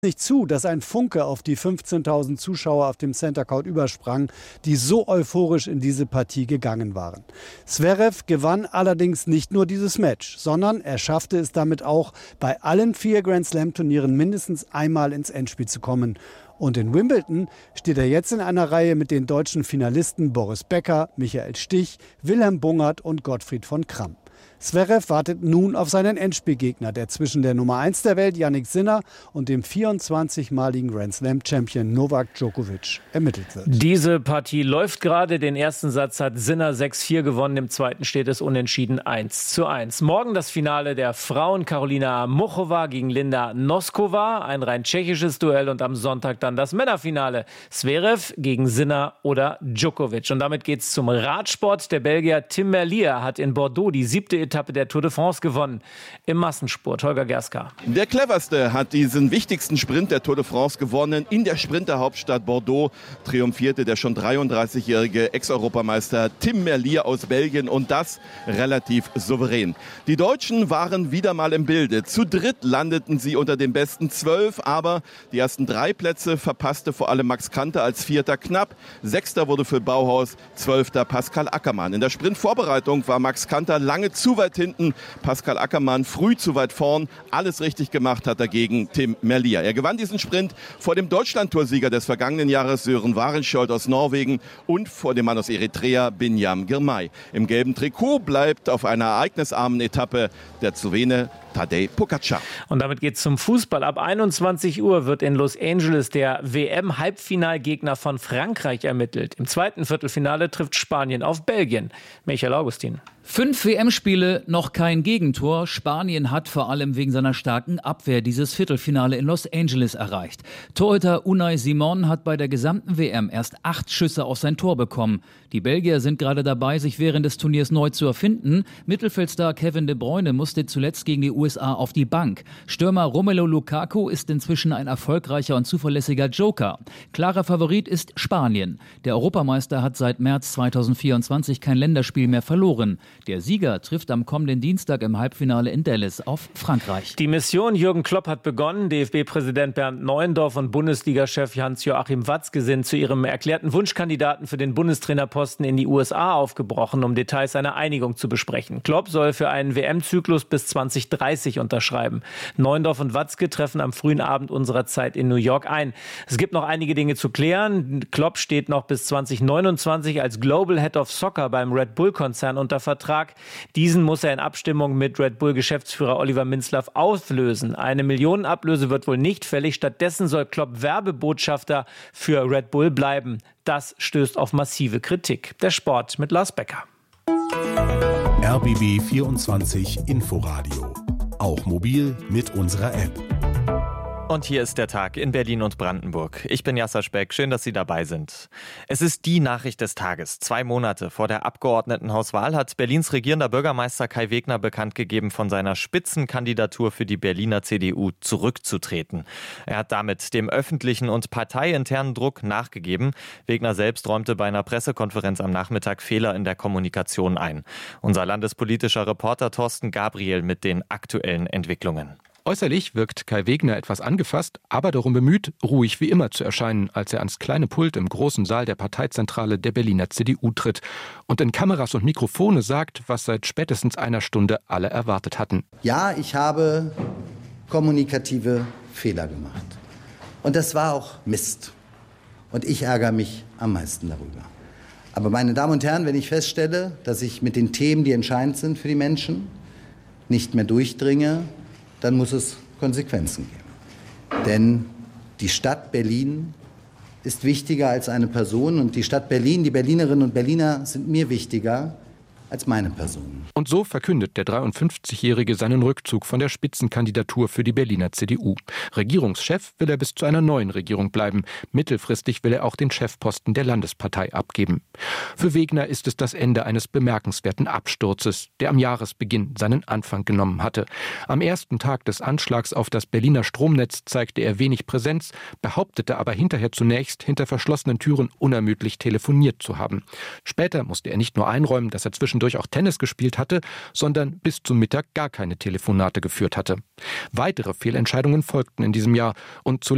Nicht zu, dass ein Funke auf die 15.000 Zuschauer auf dem Center Court übersprang, die so euphorisch in diese Partie gegangen waren. Zverev gewann allerdings nicht nur dieses Match, sondern er schaffte es damit auch, bei allen 4 Grand-Slam-Turnieren mindestens einmal ins Endspiel zu kommen. Und in Wimbledon steht er jetzt in einer Reihe mit den deutschen Finalisten Boris Becker, Michael Stich, Wilhelm Bungert und Gottfried von Kramm. Zverev wartet nun auf seinen Endspielgegner, der zwischen der Nummer 1 der Welt, Jannik Sinner, und dem 24-maligen Grand-Slam-Champion Novak Djokovic ermittelt wird. Diese Partie läuft gerade. Den ersten Satz hat Sinner 6-4 gewonnen. Im zweiten steht es unentschieden 1:1. Morgen das Finale der Frauen. Karolina Muchova gegen Linda Noskova. Ein rein tschechisches Duell. Und am Sonntag dann das Männerfinale. Zverev gegen Sinner oder Djokovic. Und damit geht's zum Radsport. Der Belgier Tim Merlier hat in Bordeaux die 7. Etappe der Tour de France gewonnen. Im Massensport. Holger Gerska. Der Cleverste hat diesen wichtigsten Sprint der Tour de France gewonnen. In der Sprinterhauptstadt Bordeaux triumphierte der schon 33-jährige Ex-Europameister Tim Merlier aus Belgien, und das relativ souverän. Die Deutschen waren wieder mal im Bilde. Zu dritt landeten sie unter den besten 12, aber die ersten 3 Plätze verpasste vor allem Max Kanter als 4. knapp. 6. wurde für Bauhaus, 12. Pascal Ackermann. In der Sprintvorbereitung war Max Kanter lange zu weit hinten, Pascal Ackermann früh zu weit vorn. Alles richtig gemacht hat dagegen Tim Merlier. Er gewann diesen Sprint vor dem Deutschlandtoursieger des vergangenen Jahres Sören Warenskjold aus Norwegen und vor dem Mann aus Eritrea Binyam Girmay. Im gelben Trikot bleibt auf einer ereignisarmen Etappe der Slowene Tadej Pogačar. Und damit geht's zum Fußball. Ab 21 Uhr wird in Los Angeles der WM-Halbfinalgegner von Frankreich ermittelt. Im zweiten Viertelfinale trifft Spanien auf Belgien. Michael Augustin. 5 WM-Spiele, noch kein Gegentor. Spanien hat vor allem wegen seiner starken Abwehr dieses Viertelfinale in Los Angeles erreicht. Torhüter Unai Simon hat bei der gesamten WM erst 8 Schüsse auf sein Tor bekommen. Die Belgier sind gerade dabei, sich während des Turniers neu zu erfinden. Mittelfeldstar Kevin De Bruyne musste zuletzt gegen die USA auf die Bank. Stürmer Romelu Lukaku ist inzwischen ein erfolgreicher und zuverlässiger Joker. Klarer Favorit ist Spanien. Der Europameister hat seit März 2024 kein Länderspiel mehr verloren. Der Sieger trifft am kommenden Dienstag im Halbfinale in Dallas auf Frankreich. Die Mission Jürgen Klopp hat begonnen. DFB-Präsident Bernd Neuendorf und Bundesliga-Chef Hans-Joachim Watzke sind zu ihrem erklärten Wunschkandidaten für den Bundestrainerposten in die USA aufgebrochen, um Details einer Einigung zu besprechen. Klopp soll für einen WM-Zyklus bis 2030 unterschreiben. Neuendorf und Watzke treffen am frühen Abend unserer Zeit in New York ein. Es gibt noch einige Dinge zu klären. Klopp steht noch bis 2029 als Global Head of Soccer beim Red Bull-Konzern unter Vertrag. Diesen muss er in Abstimmung mit Red Bull-Geschäftsführer Oliver Minzlaff auflösen. Eine Millionenablöse wird wohl nicht fällig. Stattdessen soll Klopp Werbebotschafter für Red Bull bleiben. Das stößt auf massive Kritik. Der Sport mit Lars Becker. RBB 24 Inforadio. Auch mobil mit unserer App. Und hier ist der Tag in Berlin und Brandenburg. Ich bin Jasser Speck, schön, dass Sie dabei sind. Es ist die Nachricht des Tages. 2 Monate vor der Abgeordnetenhauswahl hat Berlins regierender Bürgermeister Kai Wegner bekannt gegeben, von seiner Spitzenkandidatur für die Berliner CDU zurückzutreten. Er hat damit dem öffentlichen und parteiinternen Druck nachgegeben. Wegner selbst räumte bei einer Pressekonferenz am Nachmittag Fehler in der Kommunikation ein. Unser landespolitischer Reporter Thorsten Gabriel mit den aktuellen Entwicklungen. Äußerlich wirkt Kai Wegner etwas angefasst, aber darum bemüht, ruhig wie immer zu erscheinen, als er ans kleine Pult im großen Saal der Parteizentrale der Berliner CDU tritt und in Kameras und Mikrofone sagt, was seit spätestens einer Stunde alle erwartet hatten. Ja, ich habe kommunikative Fehler gemacht. Und das war auch Mist. Und ich ärgere mich am meisten darüber. Aber meine Damen und Herren, wenn ich feststelle, dass ich mit den Themen, die entscheidend sind für die Menschen, nicht mehr durchdringe, dann muss es Konsequenzen geben. Denn die Stadt Berlin ist wichtiger als eine Person und die Stadt Berlin, die Berlinerinnen und Berliner sind mir wichtiger als meine Person. Und so verkündet der 53-Jährige seinen Rückzug von der Spitzenkandidatur für die Berliner CDU. Regierungschef will er bis zu einer neuen Regierung bleiben. Mittelfristig will er auch den Chefposten der Landespartei abgeben. Für Wegner ist es das Ende eines bemerkenswerten Absturzes, der am Jahresbeginn seinen Anfang genommen hatte. Am ersten Tag des Anschlags auf das Berliner Stromnetz zeigte er wenig Präsenz, behauptete aber hinterher zunächst, hinter verschlossenen Türen unermüdlich telefoniert zu haben. Später musste er nicht nur einräumen, dass er zwischendurch auch Tennis gespielt hatte, sondern bis zum Mittag gar keine Telefonate geführt hatte. Weitere Fehlentscheidungen folgten in diesem Jahr und zuletzt